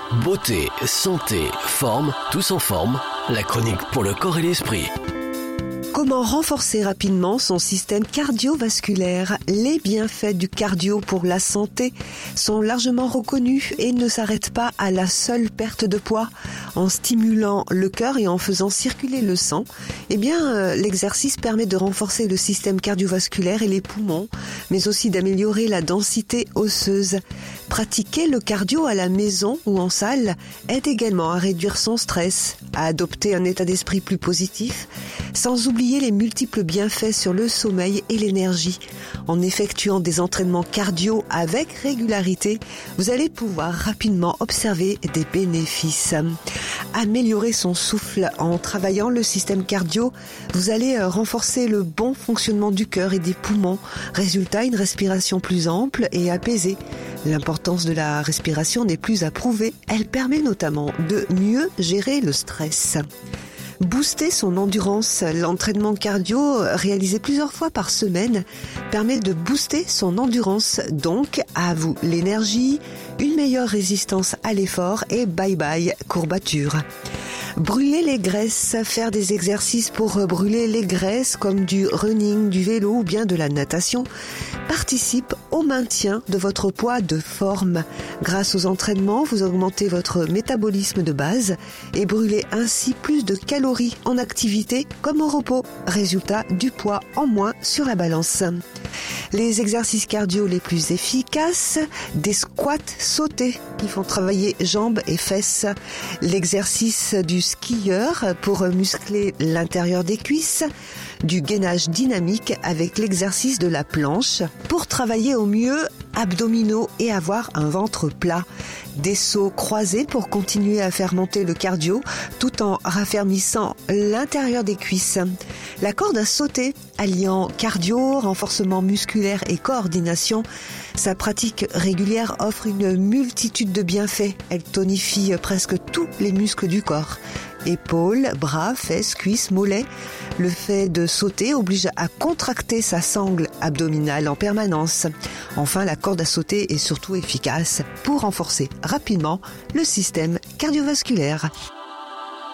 Beauté, santé, forme, tous en forme. La chronique pour le corps et l'esprit. Comment renforcer rapidement son système cardiovasculaire ? Les bienfaits du cardio pour la santé sont largement reconnus et ne s'arrêtent pas à la seule perte de poids. En stimulant le cœur et en faisant circuler le sang, l'exercice permet de renforcer le système cardiovasculaire et les poumons, mais aussi d'améliorer la densité osseuse. Pratiquer le cardio à la maison ou en salle aide également à réduire son stress, à adopter un état d'esprit plus positif, sans oublier les multiples bienfaits sur le sommeil et l'énergie. En effectuant des entraînements cardio avec régularité, vous allez pouvoir rapidement observer des bénéfices. Améliorer son souffle en travaillant le système cardio, vous allez renforcer le bon fonctionnement du cœur et des poumons. Résultat, une respiration plus ample et apaisée. L'importance de la respiration n'est plus à prouver. Elle permet notamment de mieux gérer le stress. Booster son endurance. L'entraînement cardio réalisé plusieurs fois par semaine permet de booster son endurance. Donc, à vous l'énergie, une meilleure résistance à l'effort et bye bye courbature. Brûler les graisses, faire des exercices pour brûler les graisses comme du running, du vélo ou bien de la natation participe au maintien de votre poids de forme. Grâce aux entraînements, vous augmentez votre métabolisme de base et brûlez ainsi plus de calories en activité comme au repos. Résultat, du poids en moins sur la balance. Les exercices cardio les plus efficaces, des squats sautés qui font travailler jambes et fesses, l'exercice du skieur pour muscler l'intérieur des cuisses, du gainage dynamique avec l'exercice de la planche pour travailler au mieux abdominaux et avoir un ventre plat. Des sauts croisés pour continuer à faire monter le cardio tout en raffermissant l'intérieur des cuisses. La corde à sauter, alliant cardio, renforcement musculaire et coordination, sa pratique régulière offre une multitude de bienfaits. Elle tonifie presque tous les muscles du corps. Épaules, bras, fesses, cuisses, mollets. Le fait de sauter oblige à contracter sa sangle abdominale en permanence. Enfin, la corde à sauter est surtout efficace pour renforcer rapidement le système cardiovasculaire.